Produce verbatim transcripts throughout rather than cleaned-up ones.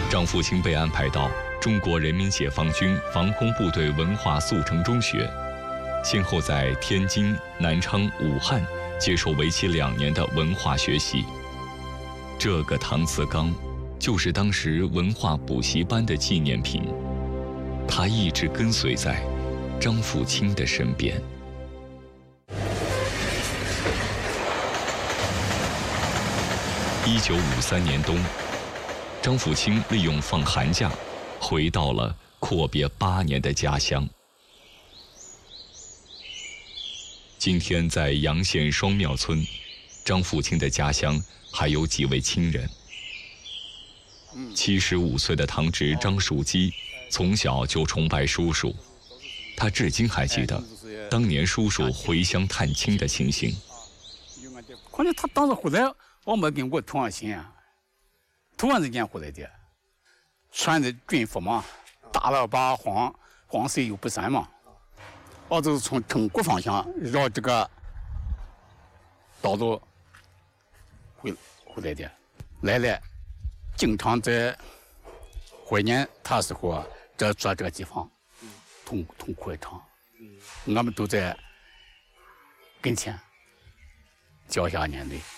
张富清被安排到中国人民解放军防空部队文化速成中学，先后在天津、南昌、武汉接受为期两年的文化学习。这个搪瓷缸就是当时文化补习班的纪念品，它一直跟随在张富清的身边。一九五三年冬，张富清利用放寒假，回到了阔别八年的家乡。今天在洋县双庙村，张富清的家乡还有几位亲人。七十五岁的堂侄张树基从小就崇拜叔叔，他至今还记得当年叔叔回乡探亲的情形。 关键他当时回来，我没跟我同样心啊，突然之间回来的，穿着军服嘛，打了把黄黄色又不闪嘛，我就是从城国方向绕这个道路回回来的，来了。经常在怀念他时候啊，这坐这个地方，痛痛快场，我们都在跟前脚下眼泪。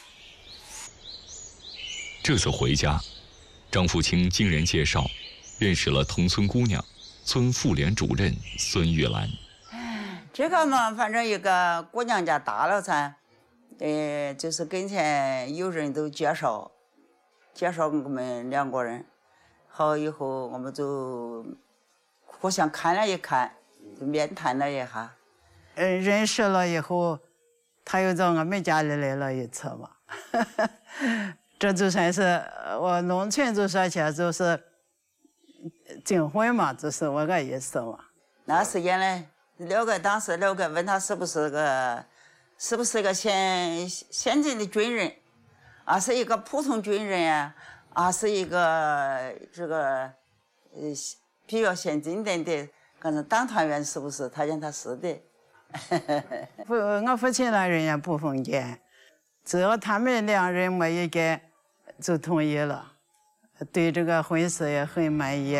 这次回家，张富清经人介绍，认识了同村姑娘，村妇联主任孙玉兰。 这个嘛，反正一个姑娘家大了噻，呃，就是跟前有人都介绍。介绍我们两个人，好以后我们就互相看了一看，就面谈了一下。 嗯，认识了以后，他又到我们家里来了一次嘛。这就算是我农村就说起来就是订婚嘛，就是我个意思嘛。 那时间呢，了解当时了解问他是不是个，是不是个先先进的军人。啊，是一个普通军人呀，啊，是一个这个呃比较先进点的，可能党团员是不是？他讲他是的。 父我父亲那人也不封建，只要他们两人没一个就同意了，对这个婚事也很满意。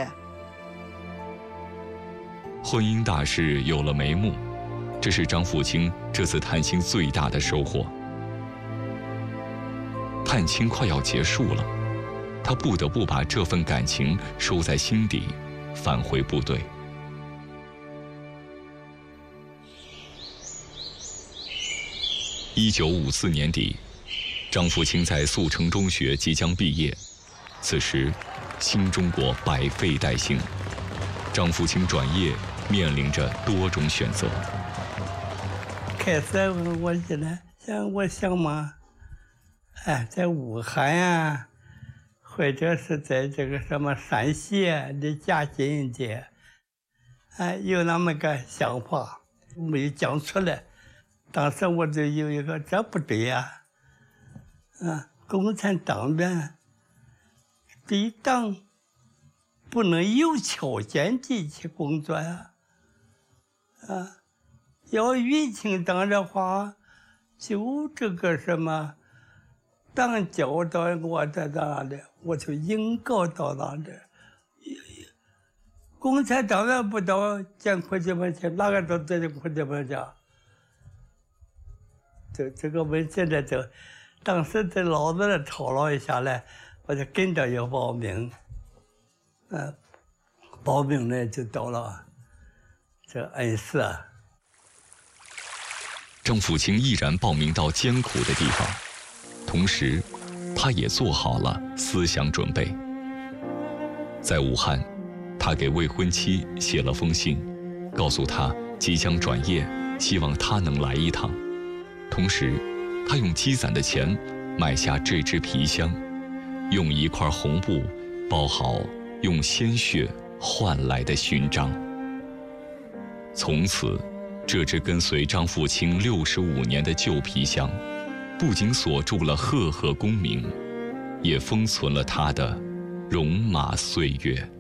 婚姻大事有了眉目，这是张富清这次探亲最大的收获。探亲快要结束了，他不得不把这份感情收在心底，返回部队。一九五四年底，张富清在速成中学即将毕业，此时，新中国百废待兴，张富清转业面临着多种选择。 开始我现在想，我想嘛。哎，在武汉啊，或者是在这个什么陕西离家近一点，哎，有那么个想法，没有讲出来。当时我就有一个，这不对呀、啊，啊，共产党员对党不能有条件地去工作呀、啊，啊，要运行党的话，就这个什么。党交到我在哪里，我就应告到哪里。共产党员不到见伙计们去，哪个都对伙计们讲。这这个问现在就，当时在老子的讨论一下来，我就跟着要报名。嗯、呃，报名呢就到了这恩施。 张富清毅然报名到艰苦的地方。同时，他也做好了思想准备。在武汉，他给未婚妻写了封信，告诉他即将转业，希望他能来一趟。同时，他用积攒的钱买下这只皮箱，用一块红布包好用鲜血换来的勋章。从此，这只跟随张富清六十五年的旧皮箱。不仅锁住了赫赫功名，也封存了他的戎马岁月。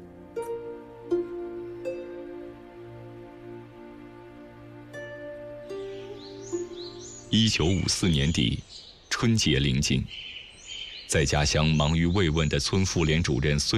一九五四年底，春节临近，在家乡忙于慰问的村妇联主任孙